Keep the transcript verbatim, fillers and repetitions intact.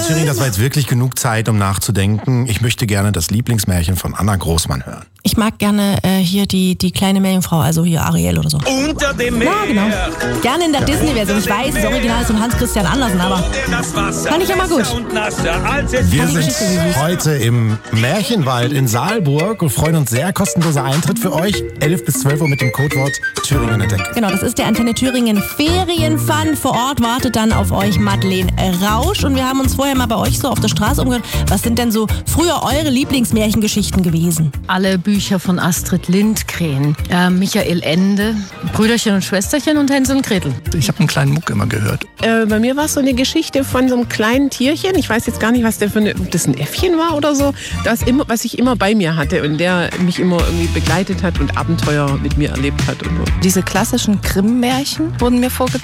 Thüringen, das war jetzt wirklich genug Zeit, um nachzudenken. Ich möchte gerne das Lieblingsmärchen von Anna Großmann hören. Ich mag gerne äh, hier die, die kleine Meerjungfrau, also hier Ariel oder so. Unter dem Meer. Ja, genau. Gerne in der Disney-Version. Ich weiß, das Original ist von Hans Christian Andersen, aber fand ich immer gut. Wir sind heute im Märchenwald in Saalburg und freuen uns sehr. Kostenloser Eintritt für euch. elf bis zwölf Uhr mit dem Codewort Thüringen entdecken. Genau, das ist der Antenne Thüringen Ferienfun. Vor Ort wartet dann auf euch Madeleine Rausch. Und wir haben uns vorher mal bei euch so auf der Straße umgehört. Was sind denn so früher eure Lieblingsmärchengeschichten gewesen? Alle Bücher von Astrid Lindgren, äh, Michael Ende, Brüderchen und Schwesterchen und Hänsel und Gretel. Ich habe einen kleinen Muck immer gehört. Äh, bei mir war es so eine Geschichte von so einem kleinen Tierchen. Ich weiß jetzt gar nicht, was der für eine, ob das ein Äffchen war oder so, das immer, was ich immer bei mir hatte und der mich immer irgendwie begleitet hat und Abenteuer mit mir erlebt hat. Und so. Diese klassischen Grimm-Märchen wurden mir vorgetragen.